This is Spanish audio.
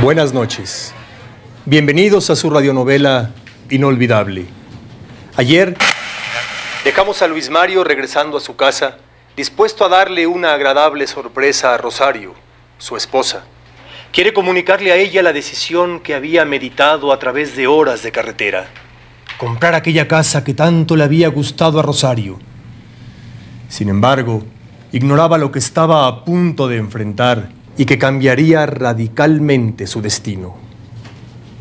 Buenas noches. Bienvenidos a su radionovela Inolvidable. Ayer dejamos a Luis Mario regresando a su casa, dispuesto a darle una agradable sorpresa a Rosario, su esposa. Quiere comunicarle a ella la decisión que había meditado a través de horas de carretera: comprar aquella casa que tanto le había gustado a Rosario. Sin embargo, ignoraba lo que estaba a punto de enfrentar y que cambiaría radicalmente su destino.